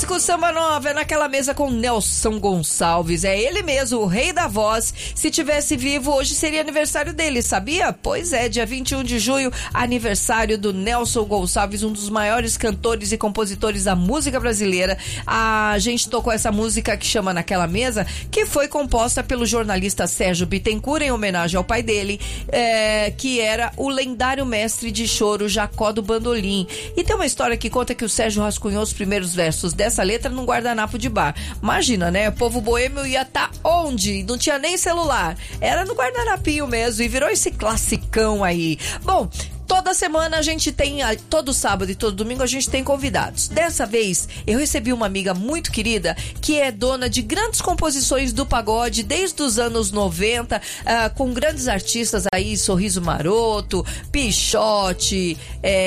clássico Samba Nova é naquela mesa com Nelson Gonçalves. É ele mesmo, o rei da voz. Se tivesse vivo, hoje seria aniversário dele, sabia? Pois é, dia 21 de junho, aniversário do Nelson Gonçalves, um dos maiores cantores e compositores da música brasileira. A gente tocou essa música que chama Naquela Mesa, que foi composta pelo jornalista Sérgio Bittencourt em homenagem ao pai dele, que era o lendário mestre de choro Jacó do Bandolim. E tem uma história que conta que o Sérgio rascunhou os primeiros versos dessa letra num guardanapo de bar. Imagina, né? O povo boêmio ia estar onde? Não tinha nem celular. Era no guardanapinho mesmo e virou esse classicão aí. Bom, toda semana a gente tem, todo sábado e todo domingo a gente tem convidados. Dessa vez, eu recebi uma amiga muito querida que é dona de grandes composições do pagode desde os anos 90, com grandes artistas aí, Sorriso Maroto, Pichote,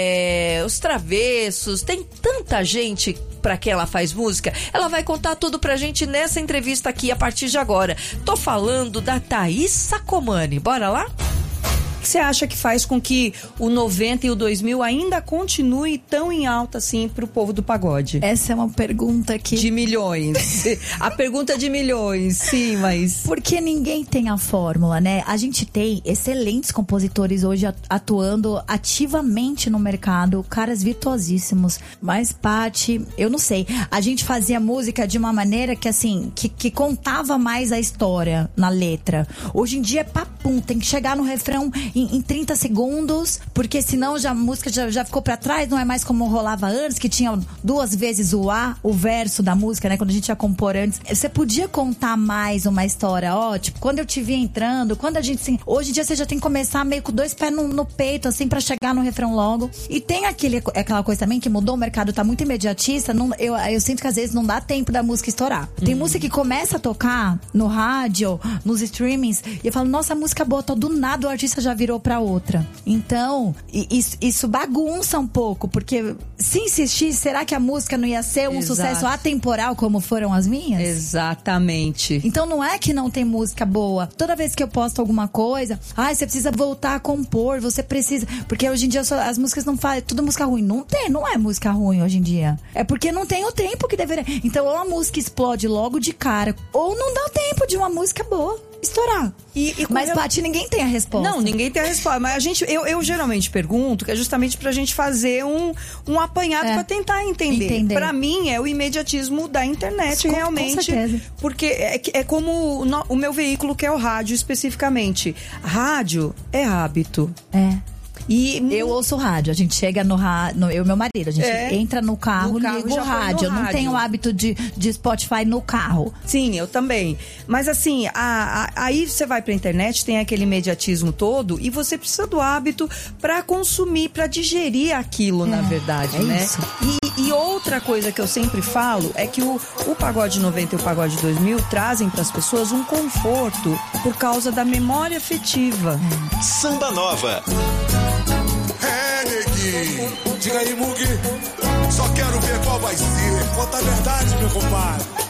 Os Travessos, tem tanta gente pra quem ela faz música. Ela vai contar tudo pra gente nessa entrevista aqui a partir de agora. Tô falando da Thaís Sacomani. Bora lá? O que você acha que faz com que o 90 e o 2000 ainda continue tão em alta assim pro povo do pagode? Essa é uma pergunta que... De milhões. A pergunta de milhões, sim, mas... Porque ninguém tem a fórmula, né? A gente tem excelentes compositores hoje atuando ativamente no mercado, caras virtuosíssimos. Mas, Paty, eu não sei. A gente fazia música de uma maneira que, assim, que contava mais a história na letra. Hoje em dia é papum, tem que chegar no refrão em 30 segundos, porque senão a música já ficou pra trás, não é mais como rolava antes, que tinha 2 vezes o verso da música, né? Quando a gente ia compor antes. Você podia contar mais uma história, tipo, quando eu te vi entrando, quando a gente, assim, hoje em dia você já tem que começar meio com 2 pés no peito, assim, pra chegar no refrão logo. E tem aquela coisa também que mudou, o mercado tá muito imediatista, eu sinto que às vezes não dá tempo da música estourar. Tem música que começa a tocar no rádio, nos streamings, e eu falo, nossa, música boa, do nada o artista já virou pra outra. Então, isso bagunça um pouco, porque se insistir, será que a música não ia ser um sucesso atemporal como foram as minhas? Exatamente. Então não é que não tem música boa. Toda vez que eu posto alguma coisa, você precisa voltar a compor, você precisa... Porque hoje em dia as músicas não fazem... Tudo música ruim. Não é música ruim hoje em dia. É porque não tem o tempo que deveria... Então ou a música explode logo de cara, ou não dá tempo de uma música boa estourar. Mas, Paty, ninguém tem a resposta. Não, ninguém tem a resposta. Mas eu geralmente pergunto, que é justamente pra gente fazer um apanhado pra tentar entender. Pra mim, é o imediatismo da internet, realmente. Com certeza. Porque é como o meu veículo, que é o rádio, especificamente. Rádio é hábito. E eu ouço rádio, a gente chega no rádio, eu e meu marido, a gente entra no carro, liga o rádio. Eu não tenho o hábito de Spotify no carro. Sim, eu também. Mas assim, aí você vai pra internet, tem aquele imediatismo todo, e você precisa do hábito pra consumir, pra digerir aquilo, na verdade, né? Isso. E outra coisa que eu sempre falo é que o pagode 90 e o pagode 2000 trazem pras pessoas um conforto por causa da memória afetiva. Samba Nova. Neguinho, diga aí, Mugi. Só quero ver qual vai ser. Conta a verdade, meu compadre.